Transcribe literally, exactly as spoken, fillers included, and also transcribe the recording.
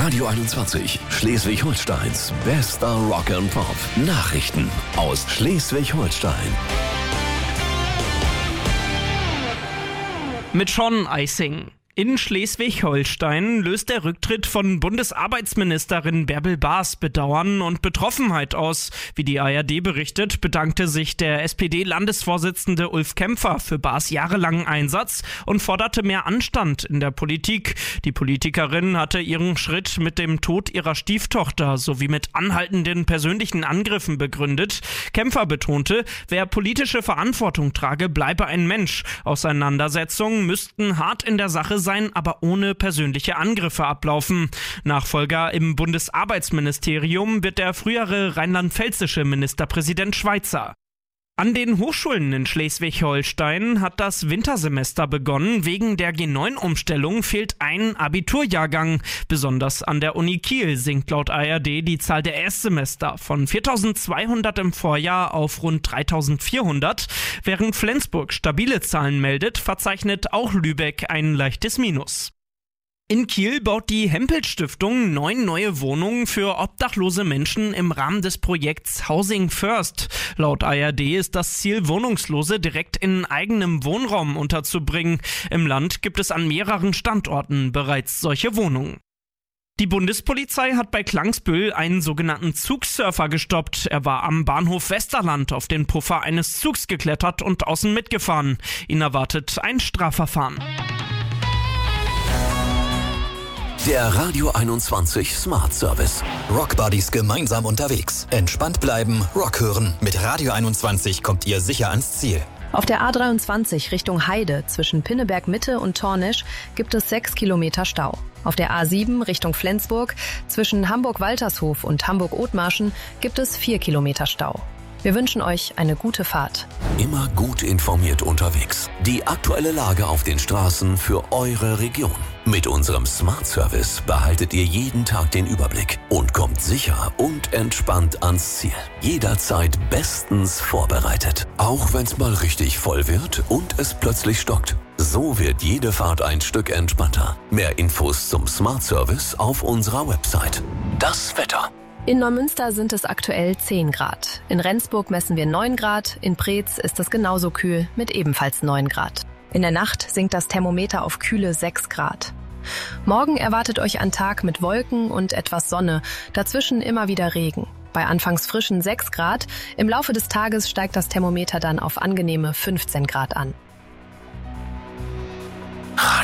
Radio einundzwanzig, Schleswig-Holsteins bester Rock and Pop. Nachrichten aus Schleswig-Holstein. Mit Sean Eising. In Schleswig-Holstein löst der Rücktritt von Bundesarbeitsministerin Bärbel Baas Bedauern und Betroffenheit aus. Wie die A R D berichtet, bedankte sich der S P D-Landesvorsitzende Ulf Kämpfer für Baas jahrelangen Einsatz und forderte mehr Anstand in der Politik. Die Politikerin hatte ihren Schritt mit dem Tod ihrer Stieftochter sowie mit anhaltenden persönlichen Angriffen begründet. Kämpfer betonte, wer politische Verantwortung trage, bleibe ein Mensch. Auseinandersetzungen müssten hart in der Sache sein. sein, aber ohne persönliche Angriffe ablaufen. Nachfolger im Bundesarbeitsministerium wird der frühere rheinland-pfälzische Ministerpräsident Schweizer. An den Hochschulen in Schleswig-Holstein hat das Wintersemester begonnen. Wegen der G neun Umstellung fehlt ein Abiturjahrgang. Besonders an der Uni Kiel sinkt laut A R D die Zahl der Erstsemester von viertausendzweihundert im Vorjahr auf rund dreitausendvierhundert. Während Flensburg stabile Zahlen meldet, verzeichnet auch Lübeck ein leichtes Minus. In Kiel baut die Hempel-Stiftung neun neue Wohnungen für obdachlose Menschen im Rahmen des Projekts Housing First. Laut A R D ist das Ziel, Wohnungslose direkt in eigenem Wohnraum unterzubringen. Im Land gibt es an mehreren Standorten bereits solche Wohnungen. Die Bundespolizei hat bei Klangsbühl einen sogenannten Zugsurfer gestoppt. Er war am Bahnhof Westerland auf den Puffer eines Zugs geklettert und außen mitgefahren. Ihn erwartet ein Strafverfahren. Der Radio einundzwanzig Smart Service. Rock Buddies gemeinsam unterwegs. Entspannt bleiben, Rock hören. Mit Radio einundzwanzig kommt ihr sicher ans Ziel. Auf der A dreiundzwanzig Richtung Heide zwischen Pinneberg Mitte und Tornisch gibt es sechs Kilometer Stau. Auf der A sieben Richtung Flensburg zwischen Hamburg-Waltershof und Hamburg-Othmarschen gibt es vier Kilometer Stau. Wir wünschen euch eine gute Fahrt. Immer gut informiert unterwegs. Die aktuelle Lage auf den Straßen für eure Region. Mit unserem Smart Service behaltet ihr jeden Tag den Überblick und kommt sicher und entspannt ans Ziel. Jederzeit bestens vorbereitet. Auch wenn es mal richtig voll wird und es plötzlich stockt. So wird jede Fahrt ein Stück entspannter. Mehr Infos zum Smart Service auf unserer Website. Das Wetter. In Neumünster sind es aktuell zehn Grad. In Rendsburg messen wir neun Grad. In Preetz ist es genauso kühl mit ebenfalls neun Grad. In der Nacht sinkt das Thermometer auf kühle sechs Grad. Morgen erwartet euch ein Tag mit Wolken und etwas Sonne, dazwischen immer wieder Regen. Bei anfangs frischen sechs Grad, im Laufe des Tages steigt das Thermometer dann auf angenehme fünfzehn Grad an.